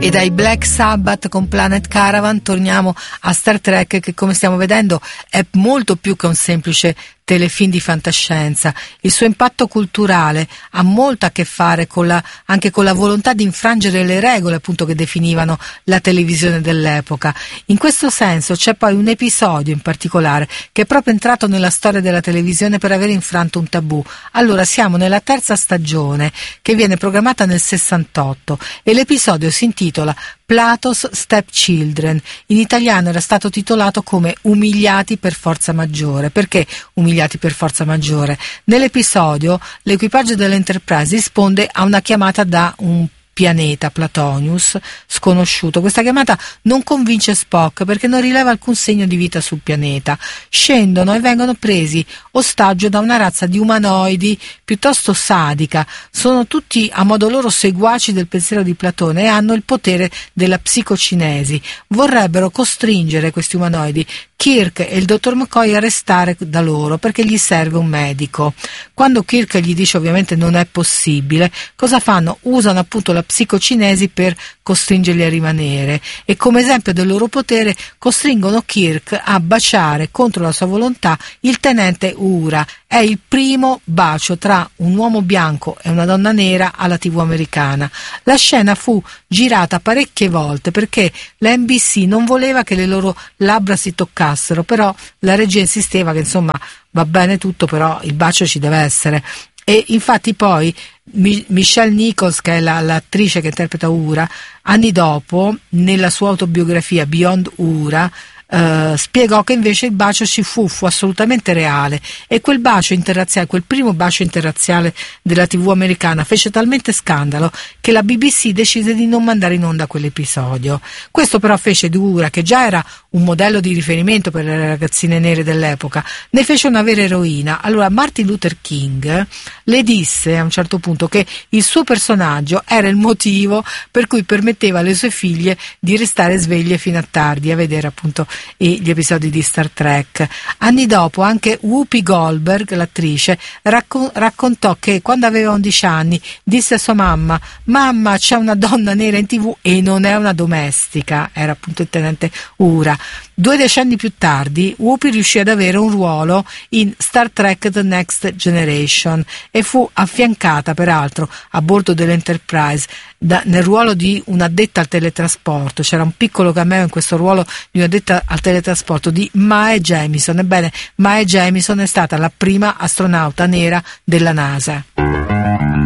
E dai Black Sabbath con Planet Caravan torniamo a Star Trek, che come stiamo vedendo è molto più che un semplice telefilm di fantascienza. Il suo impatto culturale ha molto a che fare anche con la volontà di infrangere le regole appunto che definivano la televisione dell'epoca. In questo senso c'è poi un episodio in particolare che è proprio entrato nella storia della televisione per aver infranto un tabù. Allora siamo nella terza stagione, che viene programmata nel 68, e l'episodio si intitola Plato's Stepchildren. In italiano era stato titolato come Umiliati per forza maggiore. Perché umiliati per forza maggiore? Nell'episodio l'equipaggio dell'Enterprise risponde a una chiamata da un pianeta, Platonius, sconosciuto. Questa chiamata non convince Spock perché non rileva alcun segno di vita sul pianeta. Scendono e vengono presi ostaggio da una razza di umanoidi piuttosto sadica. Sono tutti a modo loro seguaci del pensiero di Platone e hanno il potere della psicocinesi. Vorrebbero costringere questi umanoidi Kirk e il dottor McCoy a restare da loro perché gli serve un medico. Quando Kirk gli dice ovviamente non è possibile, cosa fanno? Usano appunto la psicocinesi per costringerli a rimanere, e come esempio del loro potere costringono Kirk a baciare contro la sua volontà il tenente Uhura. È il primo bacio tra un uomo bianco e una donna nera alla TV americana. La scena fu girata parecchie volte perché la NBC non voleva che le loro labbra si toccassero, però la regia insisteva che insomma va bene tutto, però il bacio ci deve essere. E infatti poi Michelle Nichols, che è l'attrice che interpreta Uhura, anni dopo nella sua autobiografia Beyond Uhura spiegò che invece il bacio ci fu assolutamente reale, e quel bacio interrazziale, quel primo bacio interrazziale della TV americana fece talmente scandalo che la BBC decise di non mandare in onda quell'episodio. Questo però fece di Uhura, che già era un modello di riferimento per le ragazzine nere dell'epoca, ne fece una vera eroina. Allora Martin Luther King le disse a un certo punto che il suo personaggio era il motivo per cui permetteva alle sue figlie di restare sveglie fino a tardi a vedere appunto gli episodi di Star Trek. Anni dopo anche Whoopi Goldberg, l'attrice, raccontò che quando aveva 11 anni disse a sua mamma: mamma, c'è una donna nera in TV e non è una domestica. Era appunto il tenente Uhura. 2 decenni più tardi Whoopi riuscì ad avere un ruolo in Star Trek The Next Generation e fu affiancata peraltro a bordo dell'Enterprise nel ruolo di un'addetta al teletrasporto. C'era un piccolo cameo in questo ruolo di un'addetta al teletrasporto di Mae Jemison. Ebbene, Mae Jemison è stata la prima astronauta nera della NASA.